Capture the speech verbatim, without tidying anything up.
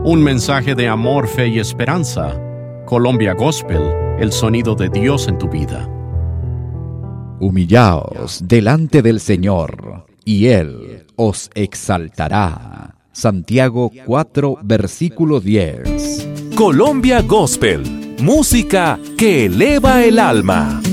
Un mensaje de amor, fe y esperanza. Colombia Gospel, el sonido de Dios en tu vida. Humillaos delante del Señor, y Él os exaltará. Santiago cuatro, versículo diez. Colombia Gospel, música que eleva el alma.